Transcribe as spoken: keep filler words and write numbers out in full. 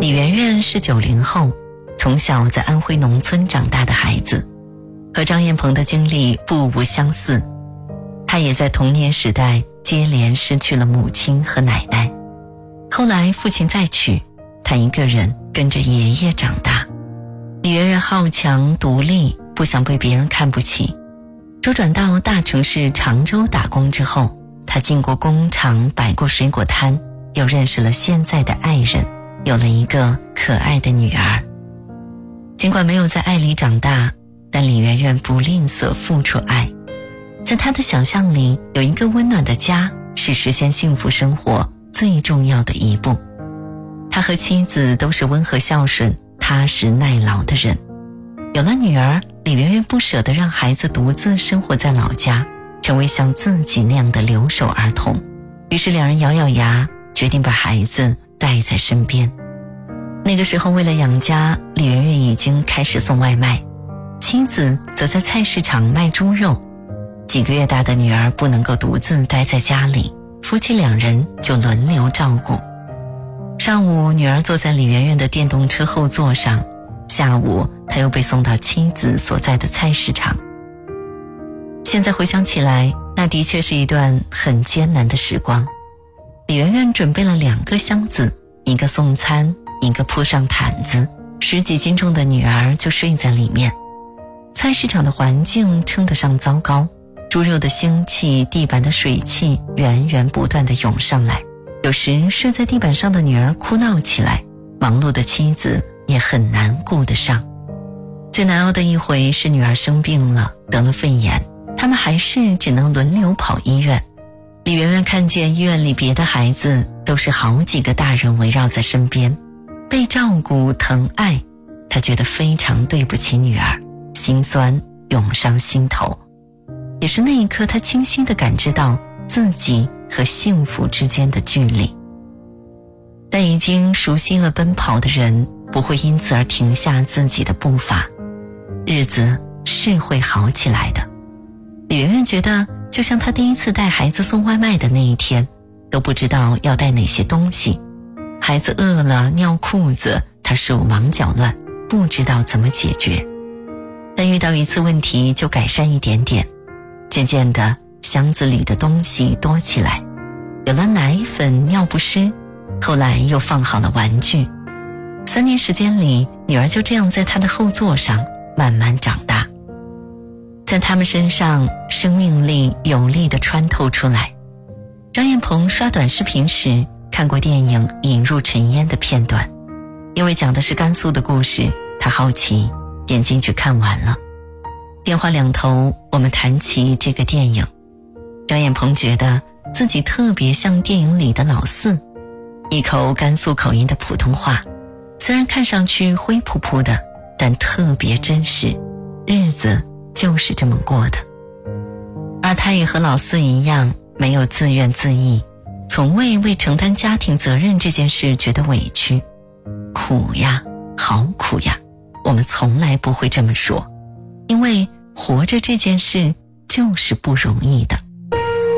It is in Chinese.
李媛媛是九零后，从小在安徽农村长大的孩子，和张燕鹏的经历不无相似。她也在童年时代接连失去了母亲和奶奶，后来父亲再娶，她一个人跟着爷爷长大。李媛媛好强独立，不想被别人看不起。周转到大城市常州打工之后，她进过工厂，摆过水果摊，又认识了现在的爱人，有了一个可爱的女儿。尽管没有在爱里长大，但李媛媛不吝啬付出爱。在她的想象里，有一个温暖的家是实现幸福生活最重要的一步。他和妻子都是温和孝顺、踏实耐劳的人。有了女儿，李媛媛不舍得让孩子独自生活在老家，成为像自己那样的留守儿童。于是两人咬咬牙，决定把孩子带在身边。那个时候为了养家，李媛媛已经开始送外卖，妻子则在菜市场卖猪肉。几个月大的女儿不能够独自待在家里，夫妻两人就轮流照顾。上午女儿坐在李媛媛的电动车后座上，下午她又被送到妻子所在的菜市场。现在回想起来，那的确是一段很艰难的时光。李媛媛准备了两个箱子，一个送餐，一个铺上毯子，十几斤重的女儿就睡在里面。菜市场的环境称得上糟糕，猪肉的腥气，地板的水汽源源不断地涌上来。有时睡在地板上的女儿哭闹起来，忙碌的妻子也很难顾得上。最难熬的一回是女儿生病了，得了肺炎，他们还是只能轮流跑医院。李媛媛看见医院里别的孩子都是好几个大人围绕在身边，被照顾疼爱，她觉得非常对不起女儿，心酸涌上心头。也是那一刻，她清晰地感知到自己和幸福之间的距离。但已经熟悉了奔跑的人，不会因此而停下自己的步伐，日子是会好起来的。李媛媛觉得，就像她第一次带孩子送外卖的那一天，都不知道要带哪些东西，孩子饿了尿裤子，她手忙脚乱，不知道怎么解决。但遇到一次问题就改善一点点，渐渐的箱子里的东西多起来，有了奶粉、尿不湿，后来又放好了玩具。三年时间里，女儿就这样在她的后座上慢慢长大。在他们身上，生命力有力地穿透出来。张燕鹏刷短视频时看过电影《引入尘烟》的片段，因为讲的是甘肃的故事，他好奇点进去看完了。电话两头，我们谈起这个电影，张燕鹏觉得自己特别像电影里的老四，一口甘肃口音的普通话，虽然看上去灰扑扑的，但特别真实，日子就是这么过的。而他也和老四一样，没有自怨自艾，从未为承担家庭责任这件事觉得委屈。苦呀，好苦呀，我们从来不会这么说，因为活着这件事就是不容易的。